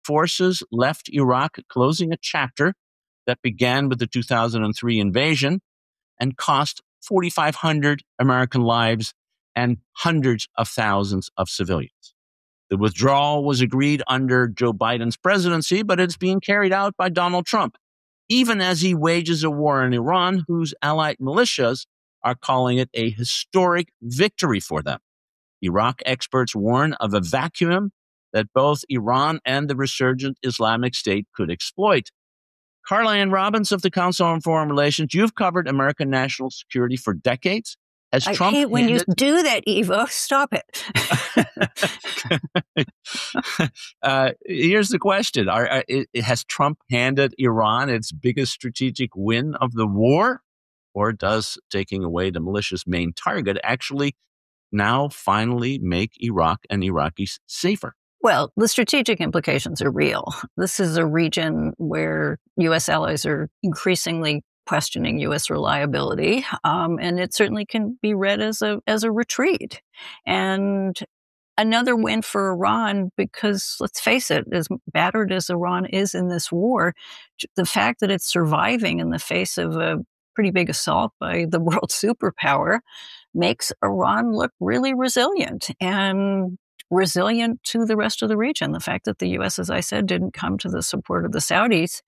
forces left Iraq, closing a chapter that began with the 2003 invasion and cost 4,500 American lives and hundreds of thousands of civilians. The withdrawal was agreed under Joe Biden's presidency, but it's being carried out by Donald Trump, even as he wages a war in Iran, whose allied militias are calling it a historic victory for them. Iraq experts warn of a vacuum that both Iran and the resurgent Islamic State could exploit. Carla Ann Robbins of the Council on Foreign Relations, you've covered American national security for decades. I hate when you do that, Ivo. Stop it. Here's the question. Has Trump handed Iran its biggest strategic win of the war? Or does taking away the militia's main target actually now finally make Iraq and Iraqis safer? Well, the strategic implications are real. This is a region where U.S. allies are increasingly questioning U.S. reliability, and it certainly can be read as a retreat. And another win for Iran, because let's face it, as battered as Iran is in this war, the fact that it's surviving in the face of a pretty big assault by the world superpower makes Iran look really resilient and resilient to the rest of the region. The fact that the U.S., as I said, didn't come to the support of the Saudis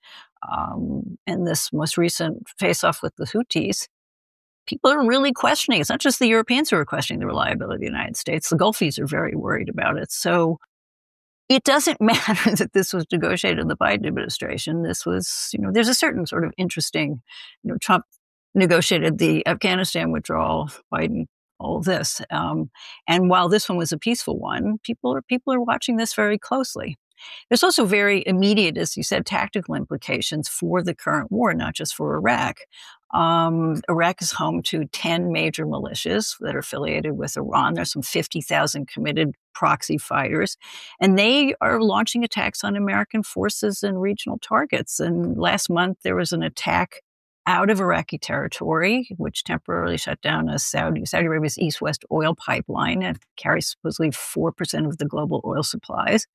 in this most recent face-off with the Houthis, people are really questioning. It's not just the Europeans who are questioning the reliability of the United States. The Gulfies are very worried about it. So it doesn't matter that this was negotiated in the Biden administration. This was, there's a certain sort of interesting, Trump negotiated the Afghanistan withdrawal, Biden all of this. And while this one was a peaceful one, people are watching this very closely. There's also very immediate, as you said, tactical implications for the current war, not just for Iraq. Iraq is home to 10 major militias that are affiliated with Iran. There's some 50,000 committed proxy fighters, and they are launching attacks on American forces and regional targets. And last month, there was an attack out of Iraqi territory, which temporarily shut down a Saudi Arabia's east-west oil pipeline that carries supposedly 4% of the global oil supplies.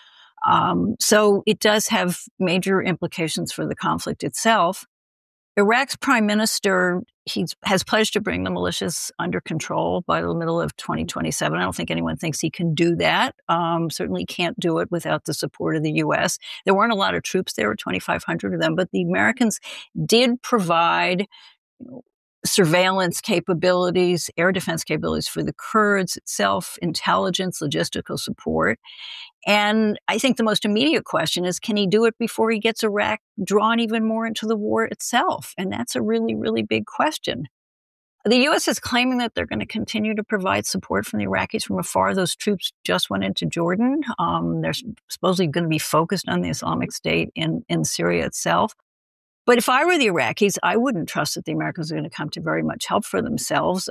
So it does have major implications for the conflict itself. Iraq's prime minister, has pledged to bring the militias under control by the middle of 2027. I don't think anyone thinks he can do that. Certainly can't do it without the support of the U.S. There weren't a lot of troops there, 2,500 of them, but the Americans did provide surveillance capabilities, air defense capabilities for the Kurds itself, intelligence, logistical support. And I think the most immediate question is, can he do it before he gets Iraq drawn even more into the war itself? And that's a really, really big question. The U.S. is claiming that they're going to continue to provide support from the Iraqis from afar. Those troops just went into Jordan. They're supposedly going to be focused on the Islamic State in Syria itself. But if I were the Iraqis, I wouldn't trust that the Americans are going to come to very much help for themselves.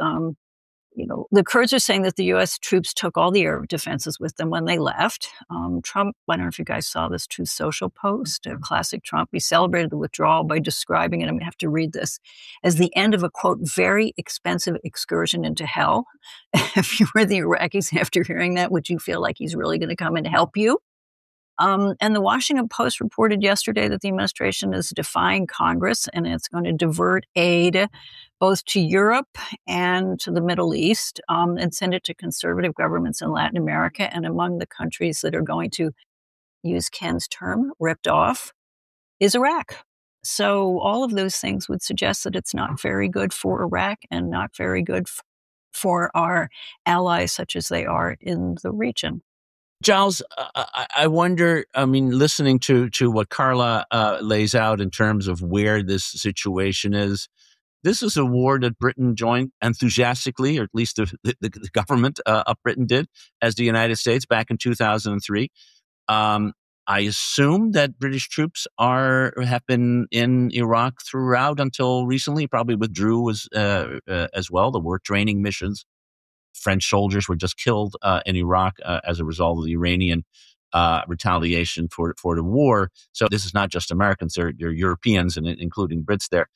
The Kurds are saying that the U.S. troops took all the air defenses with them when they left. Trump, I don't know if you guys saw this Truth Social post, a classic Trump. He celebrated the withdrawal by describing it, I'm going to have to read this, as the end of a, quote, very expensive excursion into hell. If you were the Iraqis after hearing that, would you feel like he's really going to come and help you? And the Washington Post reported yesterday that the administration is defying Congress and it's going to divert aid both to Europe and to the Middle East and send it to conservative governments in Latin America. And among the countries that are going to use Ken's term, ripped off, is Iraq. So all of those things would suggest that it's not very good for Iraq and not very good for our allies, such as they are in the region. Giles, I wonder, listening to what Carla lays out in terms of where this situation is, this is a war that Britain joined enthusiastically, or at least the government of Britain did, as the United States back in 2003. I assume that British troops have been in Iraq throughout until recently, probably withdrew as well. There were training missions. French soldiers were just killed in Iraq as a result of the Iranian retaliation for the war. So this is not just Americans; they're Europeans and including Brits there.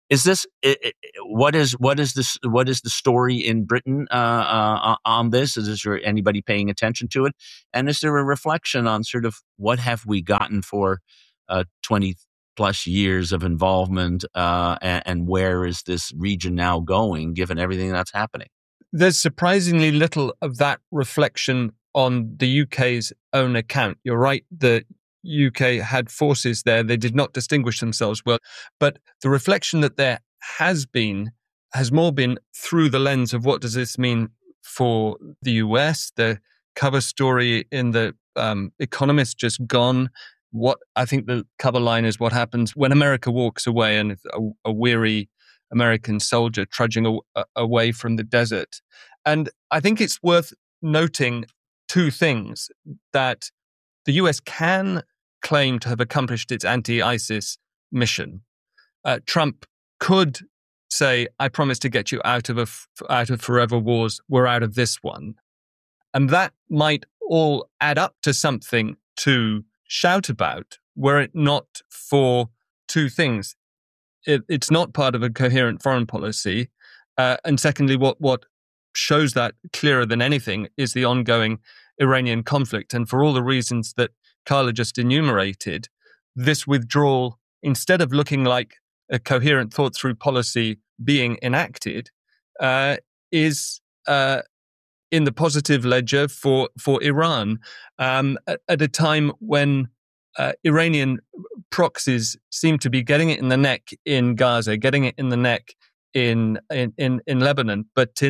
Is this what is the story in Britain on this? Is there anybody paying attention to it? And is there a reflection on sort of what have we gotten for 20 plus years of involvement, and where is this region now going, given everything that's happening? There's surprisingly little of that reflection on the UK's own account. You're right, the UK had forces there. They did not distinguish themselves well. But the reflection that there has more been through the lens of what does this mean for the US. The cover story in the Economist just gone. What I think the cover line is what happens when America walks away, and a weary American soldier trudging away from the desert. And I think it's worth noting two things: that the US can claim to have accomplished its anti-ISIS mission. Trump could say, "I promise to get you out of forever wars. We're out of this one," and that might all add up to something to shout about, were it not for two things. It's not part of a coherent foreign policy, and secondly, what shows that clearer than anything is the ongoing Iranian conflict. And for all the reasons that Carla just enumerated, this withdrawal, instead of looking like a coherent thought-through policy being enacted, is in the positive ledger for Iran, at a time when Iranian proxies seem to be getting it in the neck in Gaza, getting it in the neck in Lebanon, but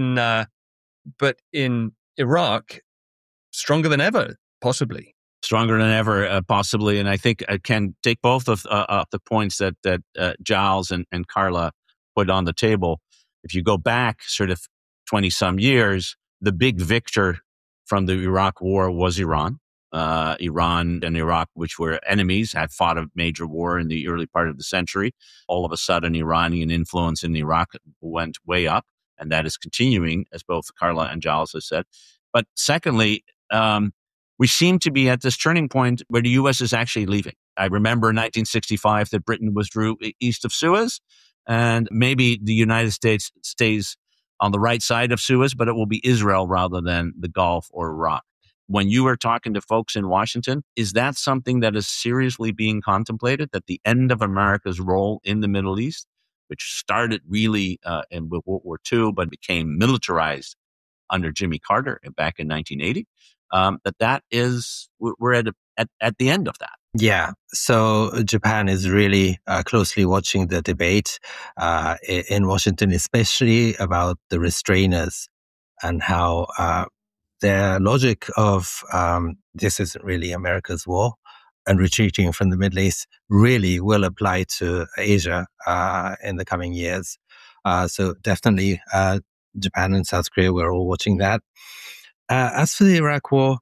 in Iraq, stronger than ever, possibly. Stronger than ever, possibly. And I think I can take both of the points that Giles and Carla put on the table. If you go back sort of 20-some years, the big victor from the Iraq war was Iran. Iran and Iraq, which were enemies, had fought a major war in the early part of the century. All of a sudden, Iranian influence in Iraq went way up, and that is continuing, as both Carla and Giles have said. But secondly, we seem to be at this turning point where the U.S. is actually leaving. I remember in 1965 that Britain withdrew east of Suez, and maybe the United States stays on the right side of Suez, but it will be Israel rather than the Gulf or Iraq. When you are talking to folks in Washington, is that something that is seriously being contemplated, that the end of America's role in the Middle East, which started really in World War II, but became militarized under Jimmy Carter back in 1980, we're at the end of that? Yeah. So Japan is really closely watching the debate in Washington, especially about the restrainers and how their logic of this isn't really America's war and retreating from the Middle East really will apply to Asia in the coming years. So definitely Japan and South Korea, we're all watching that. As for the Iraq war,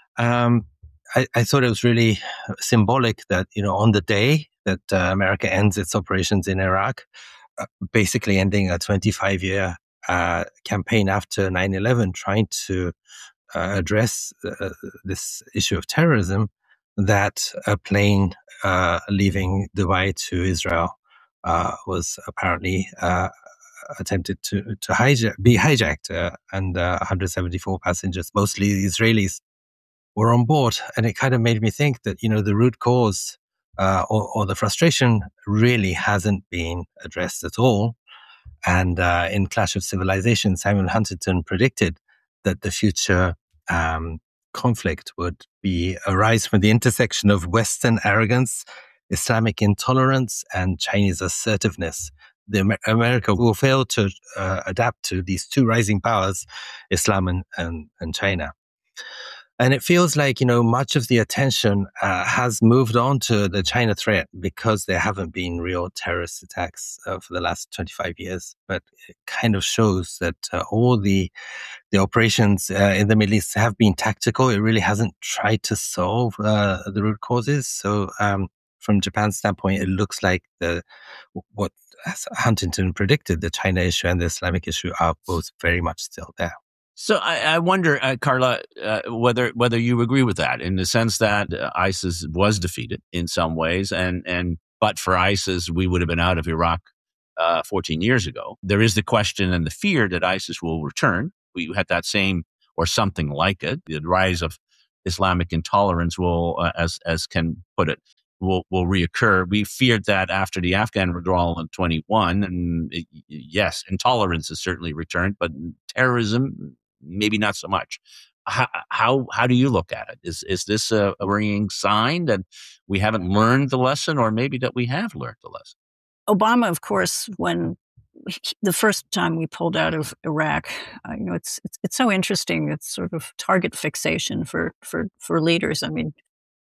I thought it was really symbolic that, on the day that America ends its operations in Iraq, basically ending a 25-year campaign after 9/11, trying to address this issue of terrorism, that a plane leaving Dubai to Israel was apparently attempted to be hijacked, and 174 passengers, mostly Israelis, were on board. And it kind of made me think that, the root cause or the frustration really hasn't been addressed at all. And in Clash of Civilizations, Samuel Huntington predicted that the future conflict would arise from the intersection of Western arrogance, Islamic intolerance, and Chinese assertiveness. America will fail to adapt to these two rising powers, Islam and China. And it feels like, much of the attention has moved on to the China threat because there haven't been real terrorist attacks for the last 25 years. But it kind of shows that all the operations in the Middle East have been tactical. It really hasn't tried to solve the root causes. So from Japan's standpoint, it looks like what Huntington predicted, the China issue and the Islamic issue, are both very much still there. So I wonder, Carla, whether you agree with that, in the sense that ISIS was defeated in some ways, but for ISIS, we would have been out of Iraq 14 years ago. There is the question and the fear that ISIS will return. We had that same or something like it. The rise of Islamic intolerance will, as Ken put it, will reoccur. We feared that after the Afghan withdrawal in 21, and yes, intolerance has certainly returned, but terrorism, maybe not so much. How do you look at it? Is this a worrying sign that we haven't learned the lesson, or maybe that we have learned the lesson? Obama, of course, when the first time we pulled out of Iraq, it's so interesting. It's sort of target fixation for leaders. I mean,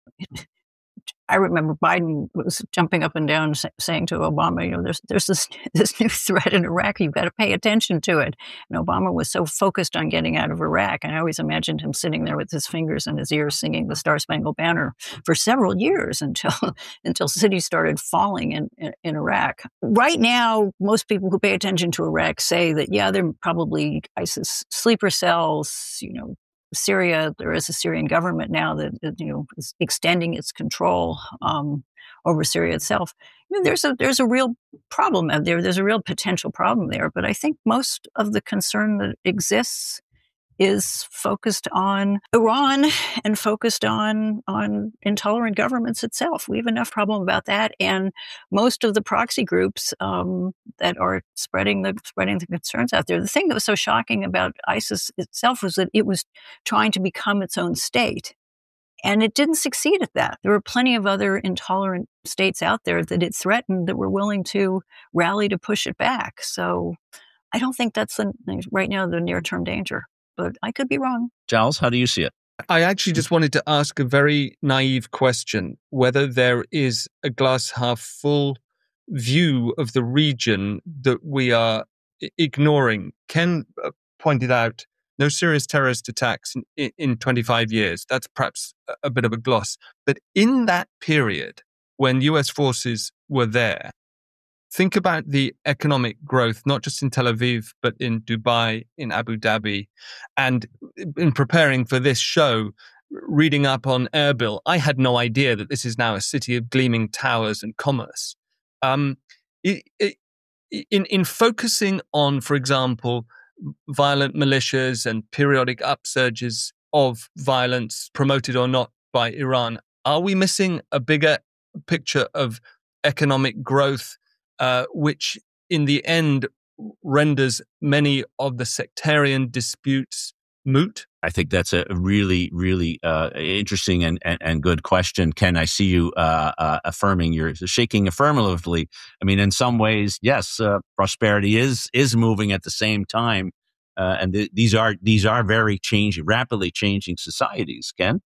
I remember Biden was jumping up and down saying to Obama, there's this new threat in Iraq. You've got to pay attention to it. And Obama was so focused on getting out of Iraq. And I always imagined him sitting there with his fingers in his ears singing the Star Spangled Banner for several years until cities started falling in Iraq. Right now, most people who pay attention to Iraq say that, yeah, there are probably ISIS sleeper cells, Syria, there is a Syrian government now that is extending its control over Syria itself. There's a real problem out there. There's a real potential problem there. But I think most of the concern that exists is focused on Iran and focused on intolerant governments itself. We have enough problem about that, and most of the proxy groups that are spreading the concerns out there. The thing that was so shocking about ISIS itself was that it was trying to become its own state, and it didn't succeed at that. There were plenty of other intolerant states out there that it threatened that were willing to rally to push it back. So I don't think that's right now the near-term danger. But I could be wrong. Giles, how do you see it? I actually just wanted to ask a very naive question, whether there is a glass half full view of the region that we are ignoring. Ken pointed out no serious terrorist attacks in 25 years. That's perhaps a bit of a gloss. But in that period, when US forces were there, think about the economic growth, not just in Tel Aviv, but in Dubai, in Abu Dhabi. And in preparing for this show, reading up on Erbil, I had no idea that this is now a city of gleaming towers and commerce. In focusing on, for example, violent militias and periodic upsurges of violence, promoted or not by Iran, are we missing a bigger picture of economic growth, which in the end renders many of the sectarian disputes moot? I think that's a really, really interesting and good question. Ken, I see you affirming, you're shaking affirmatively. I mean, in some ways, yes, prosperity is moving at the same time. And these are very rapidly changing societies. Ken?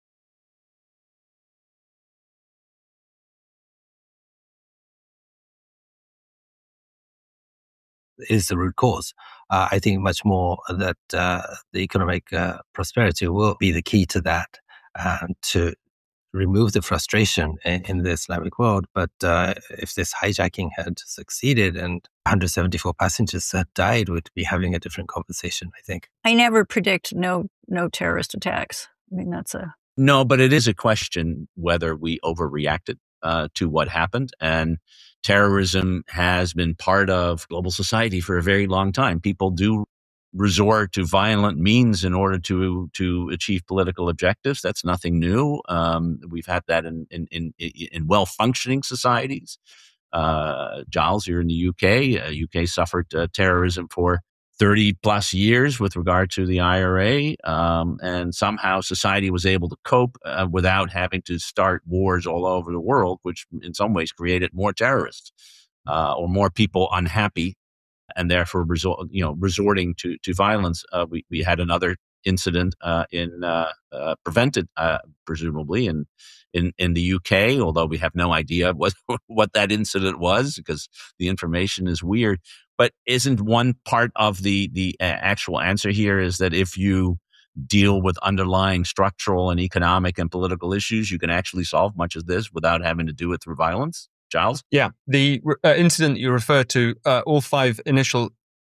Is the root cause. I think much more that the economic prosperity will be the key to that, to remove the frustration in the Islamic world. But if this hijacking had succeeded and 174 passengers had died, we'd be having a different conversation, I think. I never predict no terrorist attacks. I mean, No, but it is a question whether we overreacted to what happened. And terrorism has been part of global society for a very long time. People do resort to violent means in order to achieve political objectives. That's nothing new. We've had that in well-functioning societies. Giles, you're in the UK. UK suffered terrorism for 30 plus years with regard to the IRA. And somehow society was able to cope without having to start wars all over the world, which in some ways created more terrorists or more people unhappy and therefore resorting to violence. We had another incident prevented, presumably, in the UK, although we have no idea what that incident was because the information is weird. But isn't one part of the actual answer here is that if you deal with underlying structural and economic and political issues, you can actually solve much of this without having to do it through violence? Giles? Yeah, the incident you refer to, all 5 initial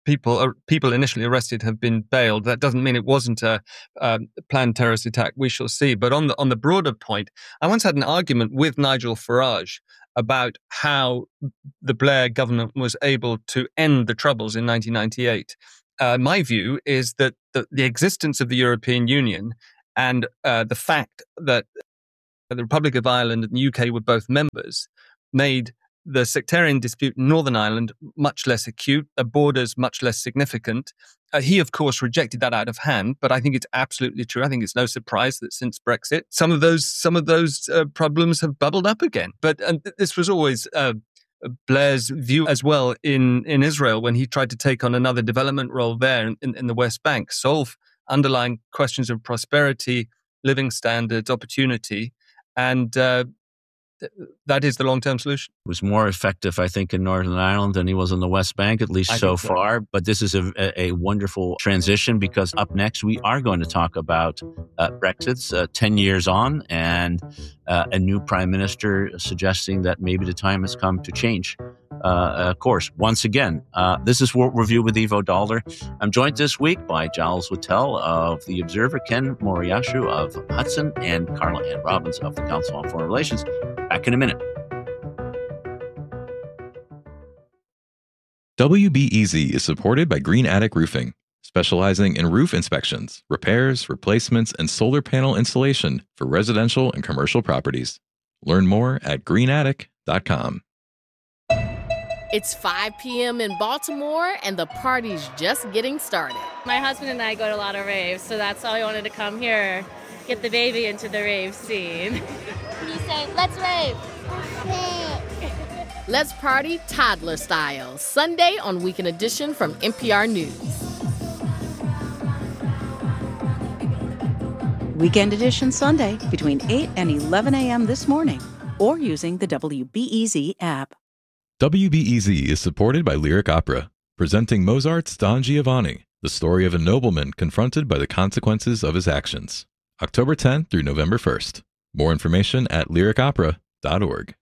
people initially arrested have been bailed. That doesn't mean it wasn't a planned terrorist attack. We shall see. But on the broader point, I once had an argument with Nigel Farage about how the Blair government was able to end the Troubles in 1998. My view is that the existence of the European Union and the fact that the Republic of Ireland and the UK were both members made the sectarian dispute in Northern Ireland much less acute, the borders much less significant. He, of course, rejected that out of hand, but I think it's absolutely true. I think it's no surprise that since Brexit, some of those problems have bubbled up again. But this was always Blair's view as well in Israel when he tried to take on another development role there in the West Bank, solve underlying questions of prosperity, living standards, opportunity, and that is the long-term solution. Was more effective, I think, in Northern Ireland than he was on the West Bank, at least so far. But this is a wonderful transition, because up next we are going to talk about Brexit's 10 years on, and a new prime minister suggesting that maybe the time has come to change course. Once again, this is World Review with Ivo Daalder. I'm joined this week by Giles Whittell of The Observer, Ken Moriyasu of Hudson, and Carla Ann Robbins of the Council on Foreign Relations. Back in a minute. WBEZ is supported by Green Attic Roofing, specializing in roof inspections, repairs, replacements, and solar panel installation for residential and commercial properties. Learn more at greenattic.com. It's 5 p.m. in Baltimore, and the party's just getting started. My husband and I go to a lot of raves, so that's why we wanted to come here, get the baby into the rave scene. You say, let's rave. Let's party toddler style, Sunday on Weekend Edition from NPR News. Weekend Edition Sunday between 8 and 11 a.m. this morning, or using the WBEZ app. WBEZ is supported by Lyric Opera, presenting Mozart's Don Giovanni, the story of a nobleman confronted by the consequences of his actions. October 10th through November 1st. More information at lyricopera.org.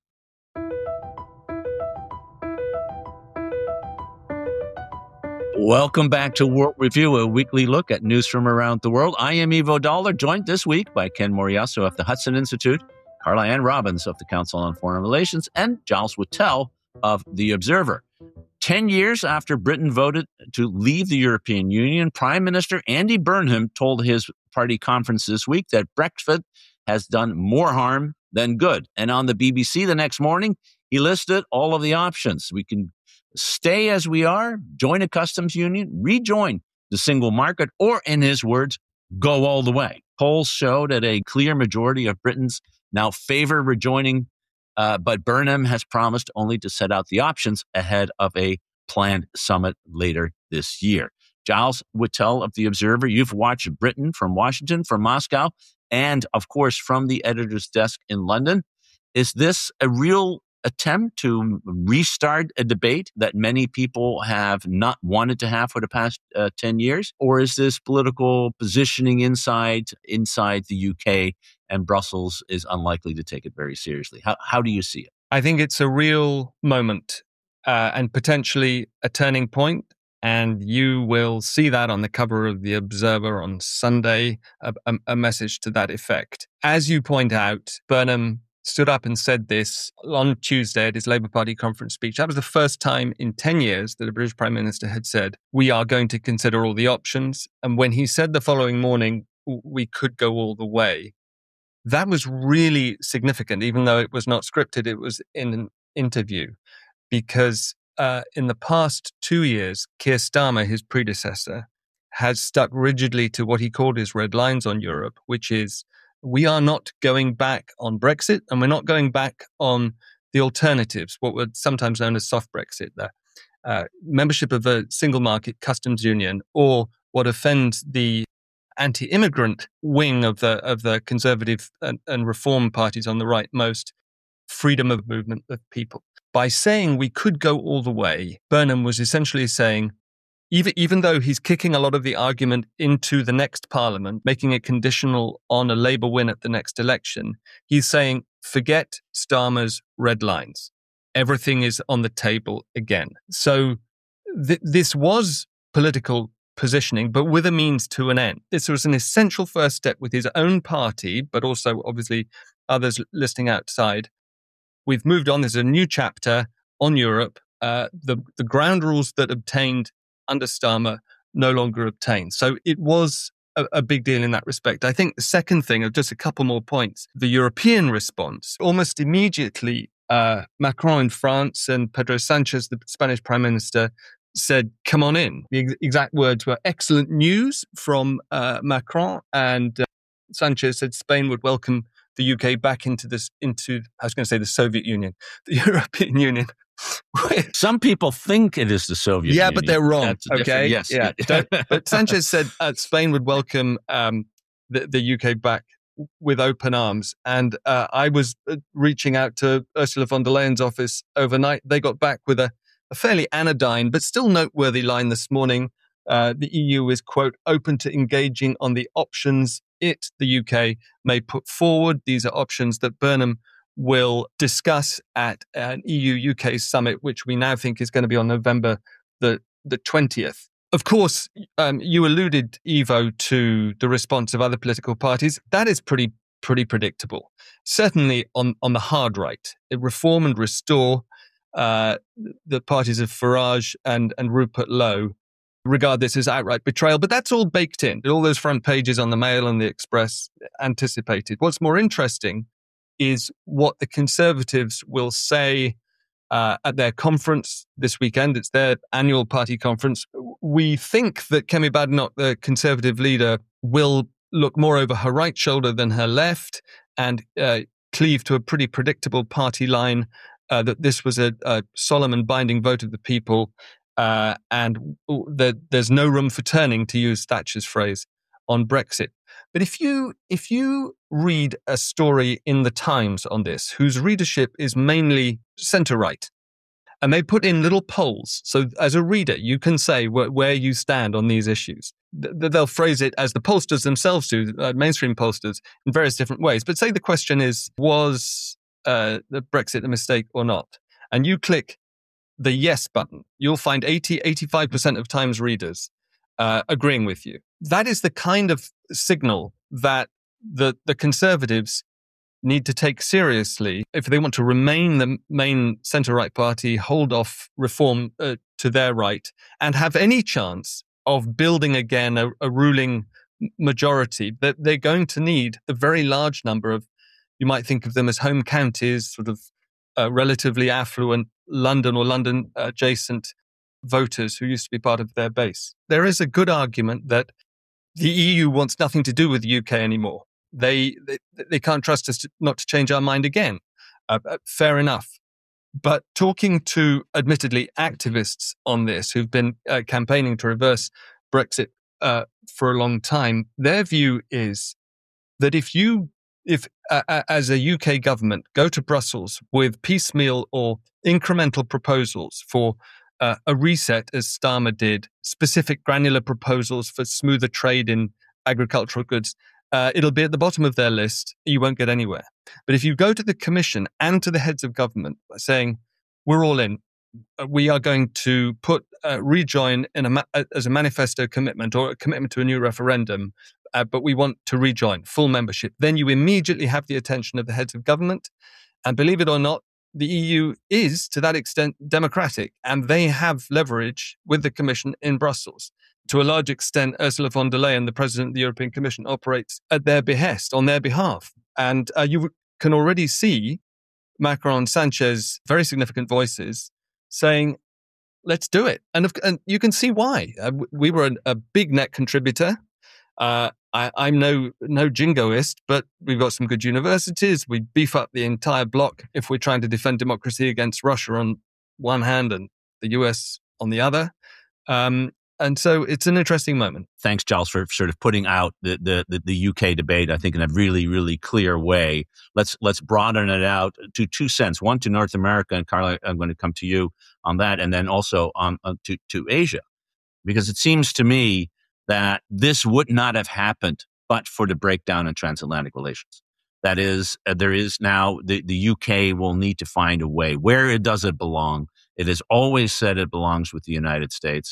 Welcome back to World Review, a weekly look at news from around the world. I am Ivo Daalder, joined this week by Ken Moriyasu of the Hudson Institute, Carla Ann Robbins of the Council on Foreign Relations, and Giles Whittell of The Observer. 10 years after Britain voted to leave the European Union, Prime Minister Andy Burnham told his party conference this week that Brexit has done more harm than good. And on the BBC the next morning, he listed all of the options. We can stay as we are, join a customs union, rejoin the single market, or, in his words, go all the way. Polls show that a clear majority of Britons now favor rejoining, but Burnham has promised only to set out the options ahead of a planned summit later this year. Giles Whittell of The Observer, you've watched Britain from Washington, from Moscow, and, of course, from the editor's desk in London. Is this a real attempt to restart a debate that many people have not wanted to have for the past 10 years? Or is this political positioning inside the UK, and Brussels is unlikely to take it very seriously? How do you see it? I think it's a real moment and potentially a turning point. And you will see that on the cover of The Observer on Sunday, a message to that effect. As you point out, Burnham stood up and said this on Tuesday at his Labour Party conference speech. That was the first time in 10 years that a British Prime Minister had said, we are going to consider all the options. And when he said the following morning, we could go all the way, that was really significant, even though it was not scripted, it was in an interview. Because in the past 2 years, Keir Starmer, his predecessor, has stuck rigidly to what he called his red lines on Europe, which is, we are not going back on Brexit, and we're not going back on the alternatives, what were sometimes known as soft Brexit, the membership of a single market customs union, or what offends the anti-immigrant wing of the conservative and reform parties on the right most, freedom of movement of people. By saying we could go all the way, Burnham was essentially saying, even though he's kicking a lot of the argument into the next parliament, making it conditional on a Labour win at the next election, he's saying, forget Starmer's red lines. Everything is on the table again. So this was political positioning, but with a means to an end. This was an essential first step with his own party, but also obviously others listening outside. We've moved on. There's a new chapter on Europe. The ground rules that obtained under Starmer no longer obtained. So it was a big deal in that respect. I think the second thing, just a couple more points, the European response. Almost immediately, Macron in France and Pedro Sanchez, the Spanish Prime Minister, said, come on in. The exact words were excellent news from Macron, and Sanchez said Spain would welcome the UK back into, I was going to say the Soviet Union, the European Union. Some people think it is the Soviet Union. Yeah, but they're wrong. Okay. Yes. Yeah. But Sanchez said Spain would welcome the UK back with open arms. And I was reaching out to Ursula von der Leyen's office overnight. They got back with a fairly anodyne, but still noteworthy line this morning. The EU is, quote, open to engaging on the options the UK, may put forward. These are options that Burnham will discuss at an EU-UK summit, which we now think is going to be on November the 20th. Of course, you alluded, Ivo, to the response of other political parties. That is pretty predictable. Certainly on the hard right, Reform and Restore, the parties of Farage and Rupert Lowe regard this as outright betrayal, but that's all baked in. All those front pages on the Mail and the Express anticipated. What's more interesting is what the Conservatives will say at their conference this weekend. It's their annual party conference. We think that Kemi Badenoch, the Conservative leader, will look more over her right shoulder than her left and cleave to a pretty predictable party line that this was a solemn and binding vote of the people and that there's no room for turning, to use Thatcher's phrase, on Brexit. But if you read a story in The Times on this, whose readership is mainly centre-right, and they put in little polls, so as a reader, you can say where you stand on these issues. They'll phrase it as the pollsters themselves do, mainstream pollsters, in various different ways. But say the question is, was the Brexit a mistake or not? And you click the yes button, you'll find 85% of Times readers agreeing with you. That is the kind of signal that the Conservatives need to take seriously if they want to remain the main centre-right party, hold off reform to their right, and have any chance of building again a ruling majority. That they're going to need a very large number of, you might think of them as home counties, sort of relatively affluent London or London adjacent voters who used to be part of their base. There is a good argument that the EU wants nothing to do with the UK anymore. They can't trust us not to change our mind again. Fair enough. But talking to, admittedly, activists on this who've been campaigning to reverse Brexit for a long time, their view is that if as a UK government go to Brussels with piecemeal or incremental proposals for a reset, as Starmer did, specific granular proposals for smoother trade in agricultural goods, it'll be at the bottom of their list. You won't get anywhere. But if you go to the Commission and to the heads of government saying, we're all in, we are going to put rejoin as a manifesto commitment or a commitment to a new referendum, but we want to rejoin full membership, then you immediately have the attention of the heads of government. And believe it or not, the EU is, to that extent, democratic, and they have leverage with the Commission in Brussels. To a large extent, Ursula von der Leyen, the President of the European Commission, operates at their behest, on their behalf. And you can already see Macron, Sanchez, very significant voices saying, let's do it. And you can see why. We were a big net contributor. I'm no jingoist, but we've got some good universities. We beef up the entire bloc if we're trying to defend democracy against Russia on one hand and the US on the other. And so it's an interesting moment. Thanks, Giles, for sort of putting out the UK debate, I think, in a really, really clear way. Let's broaden it out to two sense. One, to North America, and Carla, I'm going to come to you on that, and then also to Asia. Because it seems to me that this would not have happened but for the breakdown in transatlantic relations. That is, there is now, the UK will need to find a way. Where does it belong? It has always said it belongs with the United States.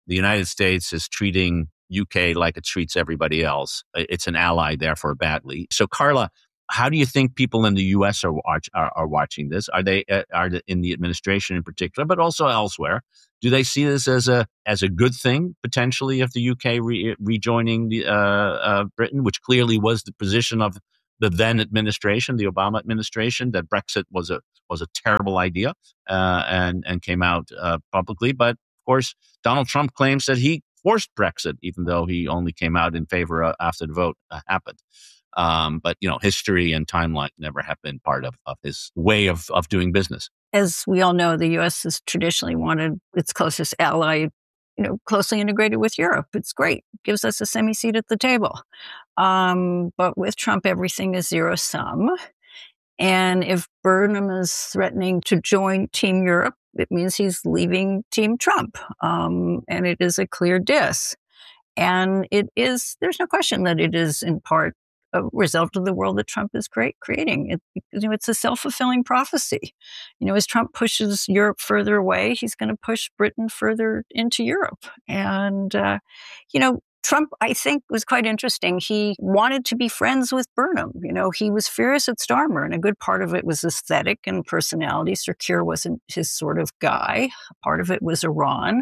the United States is treating UK like it treats everybody else. It's an ally, therefore, badly. So, Carla, how do you think people in the U.S. are watching this? Are they in the administration in particular, but also elsewhere? Do they see this as a good thing potentially if the UK rejoining Britain, which clearly was the position of the then administration, the Obama administration, that Brexit was a terrible idea and came out publicly. But of course, Donald Trump claims that he forced Brexit, even though he only came out in favor after the vote happened. But, history and timeline never have been part of his way of doing business. As we all know, the U.S. has traditionally wanted its closest ally, closely integrated with Europe. It's great. It gives us a semi-seat at the table. But with Trump, everything is zero-sum. And if Burnham is threatening to join Team Europe, it means he's leaving Team Trump. And it is a clear diss. And there's no question that it is in part a result of the world that Trump is creating. It's a self-fulfilling prophecy. As Trump pushes Europe further away, he's going to push Britain further into Europe. And, Trump, I think, was quite interesting. He wanted to be friends with Burnham. He was furious at Starmer, and a good part of it was aesthetic and personality. Sir Keir wasn't his sort of guy. Part of it was Iran.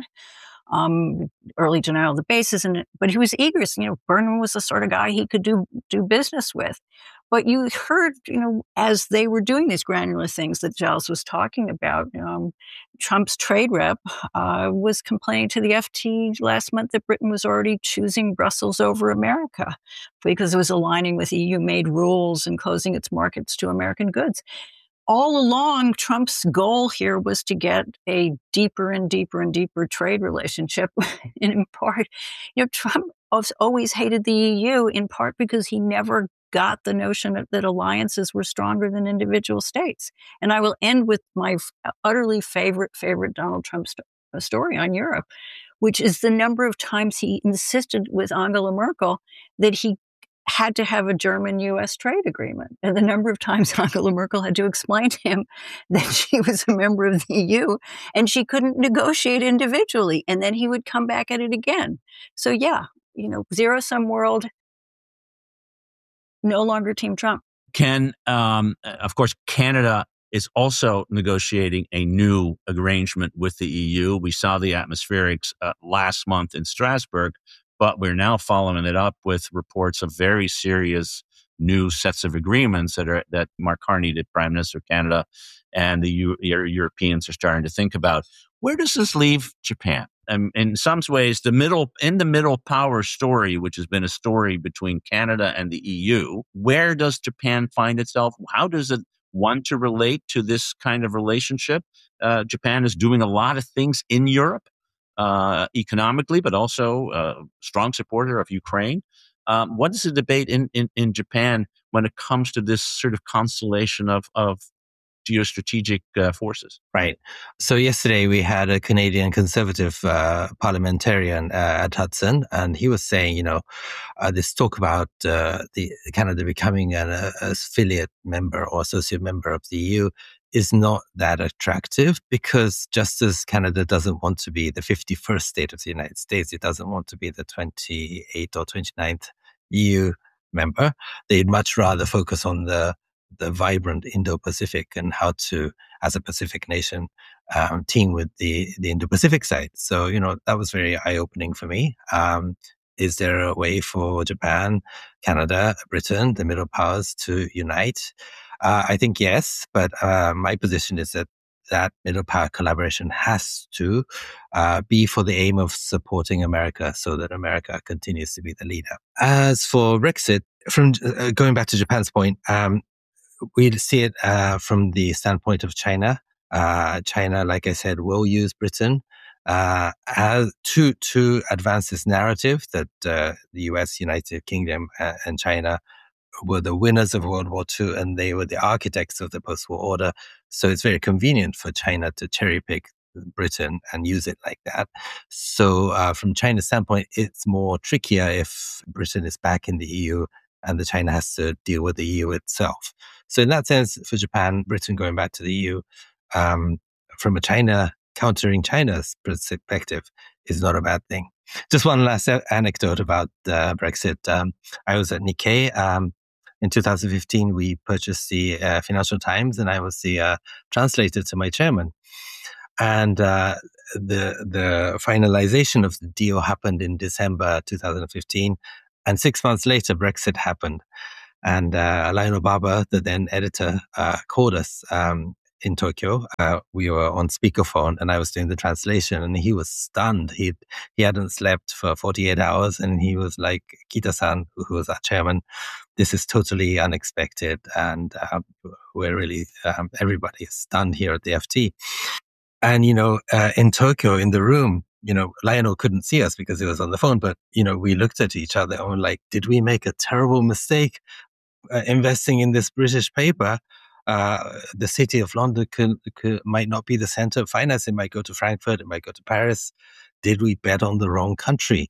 Early denial of the basis, but he was eager. Burnham was the sort of guy he could do business with. But you heard, as they were doing these granular things that Giles was talking about, Trump's trade rep was complaining to the FT last month that Britain was already choosing Brussels over America because it was aligning with EU-made rules and closing its markets to American goods. All along, Trump's goal here was to get a deeper and deeper and deeper trade relationship. And in part, Trump always hated the EU, in part because he never got the notion that alliances were stronger than individual states. And I will end with my utterly favorite Donald Trump story on Europe, which is the number of times he insisted with Angela Merkel that he had to have a German-U.S. trade agreement. And the number of times Angela Merkel had to explain to him that she was a member of the EU and she couldn't negotiate individually. And then he would come back at it again. So zero-sum world, no longer Team Trump. Of course, Canada is also negotiating a new arrangement with the EU. We saw the atmospherics last month in Strasbourg, but we're now following it up with reports of very serious new sets of agreements that Mark Carney, the Prime Minister of Canada, and the Europeans are starting to think about. Where does this leave Japan? In some ways, the middle power story, which has been a story between Canada and the EU, where does Japan find itself? How does it want to relate to this kind of relationship? Japan is doing a lot of things in Europe. Economically, but also a strong supporter of Ukraine. What is the debate in Japan when it comes to this sort of constellation of geostrategic forces? Right. So yesterday we had a Canadian Conservative parliamentarian at Hudson, and he was saying, this talk about the Canada becoming an affiliate member or associate member of the EU is not that attractive, because just as Canada doesn't want to be the 51st state of the United States, it doesn't want to be the 28th or 29th EU member. They'd much rather focus on the vibrant Indo-Pacific and how to, as a Pacific nation, team with the Indo-Pacific side. So, that was very eye-opening for me. Is there a way for Japan, Canada, Britain, the middle powers to unite? I think yes, but my position is that middle power collaboration has to be for the aim of supporting America so that America continues to be the leader. As for Brexit, from going back to Japan's point, we see it from the standpoint of China. China, like I said, will use Britain to advance this narrative that the US, United Kingdom, and China were the winners of World War II, and they were the architects of the post-war order. So it's very convenient for China to cherry-pick Britain and use it like that. So from China's standpoint, it's more trickier if Britain is back in the EU and China has to deal with the EU itself. So in that sense, for Japan, Britain going back to the EU, from a countering China's perspective, is not a bad thing. Just one last anecdote about Brexit. I was at Nikkei. In 2015, we purchased the Financial Times, and I was the translator to my chairman. And the finalization of the deal happened in December 2015. And 6 months later, Brexit happened. And Lionel Barber, the then editor, called us in Tokyo. We were on speakerphone, and I was doing the translation, and he was stunned. He hadn't slept for 48 hours, and he was like, Kita-san, who was our chairman, this is totally unexpected, and we're really, everybody is stunned here at the FT. And, in Tokyo, in the room, Lionel couldn't see us because he was on the phone, but, we looked at each other and were like, did we make a terrible mistake investing in this British paper? The city of London might not be the center of finance. It might go to Frankfurt. It might go to Paris. Did we bet on the wrong country?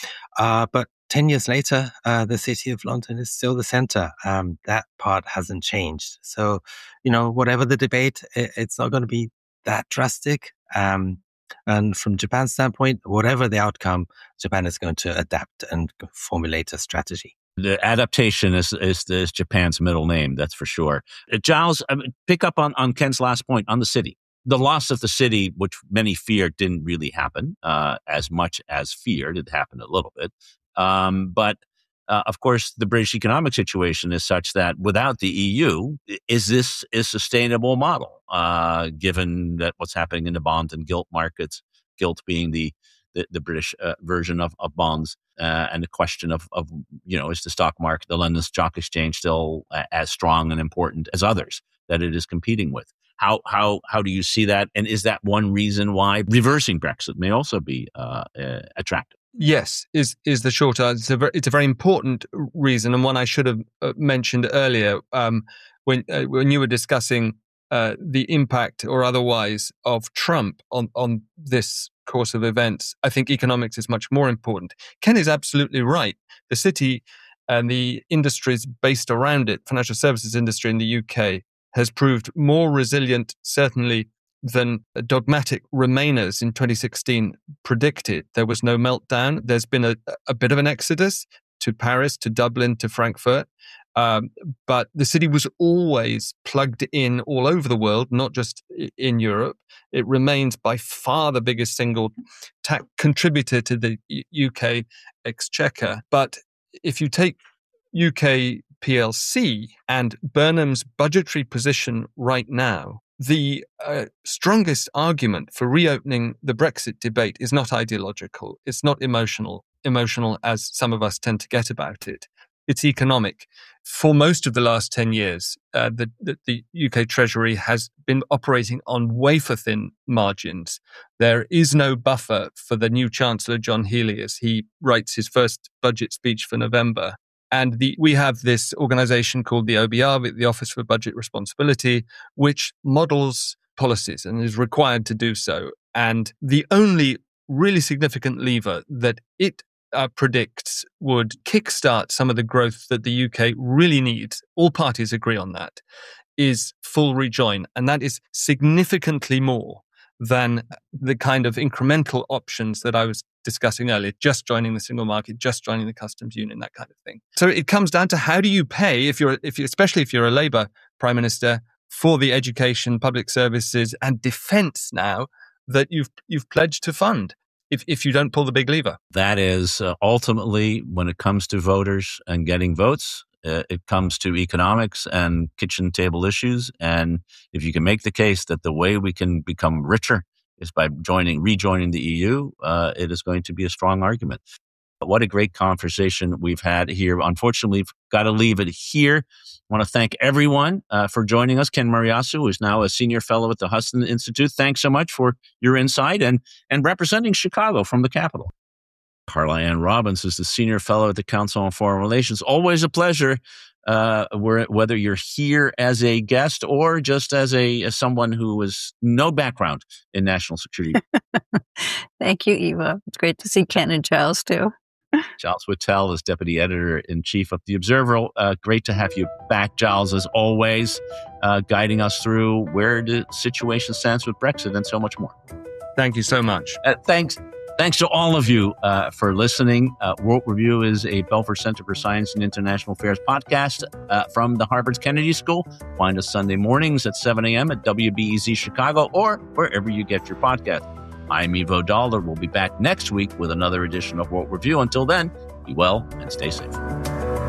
But 10 years later, the city of London is still the center. That part hasn't changed. So, whatever the debate, it's not going to be that drastic. And from Japan's standpoint, whatever the outcome, Japan is going to adapt and formulate a strategy. The adaptation is Japan's middle name, that's for sure. Giles, pick up on Ken's last point on the city. The loss of the city, which many feared, didn't really happen as much as feared. It happened a little bit. But of course, the British economic situation is such that without the EU, is this a sustainable model, given that what's happening in the bond and gilt markets, gilt being the British version of bonds, and the question of is the stock market, the London Stock Exchange, still as strong and important as others that it is competing with? How do you see that? And is that one reason why reversing Brexit may also be attractive? Yes, is the short answer. It's a very important reason, and one I should have mentioned earlier when you were discussing the impact or otherwise of Trump on this course of events. I think economics is much more important. Ken is absolutely right. The city and the industries based around it, financial services industry in the UK, has proved more resilient, certainly, than dogmatic Remainers in 2016 predicted. There was no meltdown. There's been a bit of an exodus to Paris, to Dublin, to Frankfurt. But the city was always plugged in all over the world, not just in Europe. It remains by far the biggest single contributor to the UK exchequer. But if you take UK PLC and Burnham's budgetary position right now, the strongest argument for reopening the Brexit debate is not ideological. It's not emotional as some of us tend to get about it. It's economic. For most of the last 10 years, the UK Treasury has been operating on wafer-thin margins. There is no buffer for the new Chancellor, John Healey, as he writes his first budget speech for November. And we have this organization called the OBR, the Office for Budget Responsibility, which models policies and is required to do so. And the only really significant lever that it predicts would kickstart some of the growth that the UK really needs, all parties agree on that, is full rejoin. And that is significantly more than the kind of incremental options that I was discussing earlier, just joining the single market, just joining the customs union, that kind of thing. So it comes down to how do you pay, especially if you're a Labour Prime Minister, for the education, public services and defence now that you've pledged to fund if you don't pull the big lever. That is ultimately, when it comes to voters and getting votes, it comes to economics and kitchen table issues. And if you can make the case that the way we can become richer is by rejoining the EU, it is going to be a strong argument. What a great conversation we've had here. Unfortunately, we've got to leave it here. I want to thank everyone for joining us. Ken Moriyasu, who is now a senior fellow at the Hudson Institute. Thanks so much for your insight and representing Chicago from the Capitol. Carla Ann Robbins is the senior fellow at the Council on Foreign Relations. Always a pleasure, whether you're here as a guest or just as someone who has no background in national security. Thank you, Eva. It's great to see Ken and Giles, too. Giles Whittell is Deputy Editor-in-Chief of The Observer. Great to have you back, Giles, as always, guiding us through where the situation stands with Brexit and so much more. Thank you so much. Thanks Thanks to all of you for listening. World Review is a Belfer Center for Science and International Affairs podcast from the Harvard Kennedy School. Find us Sunday mornings at 7 a.m. at WBEZ Chicago or wherever you get your podcast. I'm Ivo Dahler. We'll be back next week with another edition of World Review. Until then, be well and stay safe.